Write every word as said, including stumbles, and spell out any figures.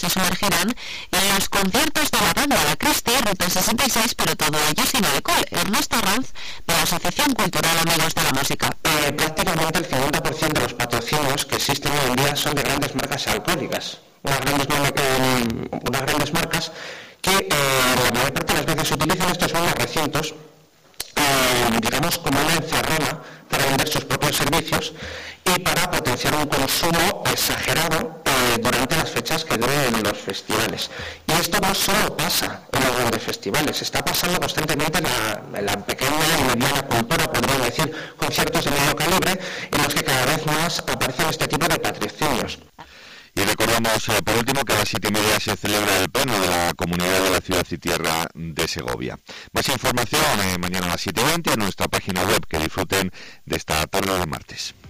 se sumergirán en los conciertos de la banda La Cristi, Ruta sesenta y seis, pero todo ello sin alcohol. Ernesto Ranz, de la Asociación Cultural Amigos de la Música. Eh, prácticamente el cincuenta por ciento de los patrocinios que existen hoy en día son de grandes marcas alcohólicas. Unas grandes, eh, unas grandes marcas que eh, la mayor parte de las veces utilizan estos mismos recintos, eh, digamos, como una encerrona para vender sus propios servicios y para potenciar un consumo exagerado eh, durante las fechas que duren los festivales. Y esto no solo pasa en los grandes festivales, está pasando constantemente en la, en la pequeña y mediana cultura, podríamos decir, conciertos de medio calibre, en los que cada vez más aparecen este tipo de patrocinios. Y recordamos, eh, por último, que a las siete y media se celebra el pleno de la Comunidad de la Ciudad y Tierra de Segovia. Más información eh, mañana a las siete y veinte en nuestra página web. Que disfruten de esta tarde de martes.